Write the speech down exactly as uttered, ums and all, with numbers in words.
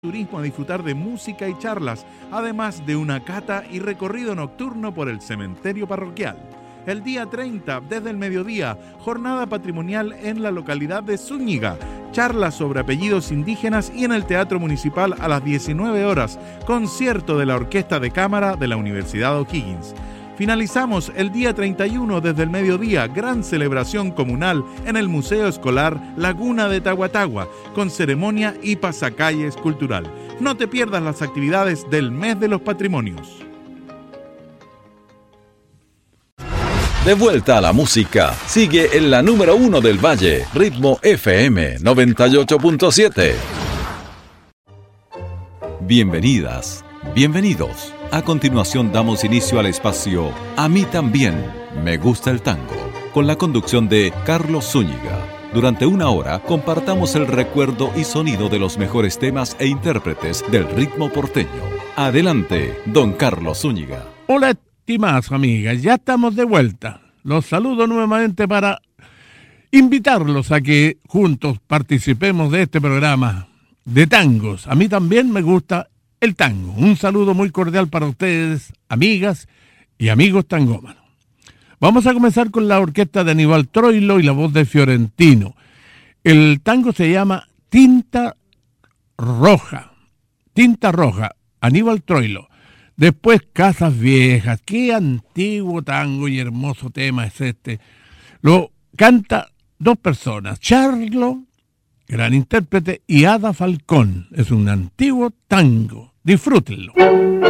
turismo a disfrutar de música y charlas, además de una cata y recorrido nocturno por el cementerio parroquial. El día treinta, desde el mediodía, jornada patrimonial en la localidad de Zúñiga, charlas sobre apellidos indígenas y en el Teatro Municipal a las diecinueve horas, concierto de la Orquesta de Cámara de la Universidad O'Higgins. Finalizamos el día treinta y uno desde el mediodía, gran celebración comunal en el Museo Escolar Laguna de Tahuatahua, con ceremonia y pasacalles cultural. No te pierdas las actividades del Mes de los Patrimonios. De vuelta a la música, sigue en la número uno del Valle, Ritmo F M noventa y ocho punto siete. Bienvenidas, bienvenidos. A continuación damos inicio al espacio A mí también me gusta el tango, con la conducción de Carlos Zúñiga. Durante una hora compartamos el recuerdo y sonido de los mejores temas e intérpretes del ritmo porteño. Adelante, don Carlos Zúñiga. Hola, estimadas amigas, ya estamos de vuelta. Los saludo nuevamente para invitarlos a que juntos participemos de este programa de tangos. A mí también me gusta el tango. Un saludo muy cordial para ustedes, amigas y amigos tangómanos. Vamos a comenzar con la orquesta de Aníbal Troilo y la voz de Fiorentino. El tango se llama Tinta Roja. Tinta Roja, Aníbal Troilo. Después Casas Viejas. Qué antiguo tango y hermoso tema es este. Lo canta dos personas, Charlo, gran intérprete, y Ada Falcón. Es un antiguo tango. Disfrútenlo.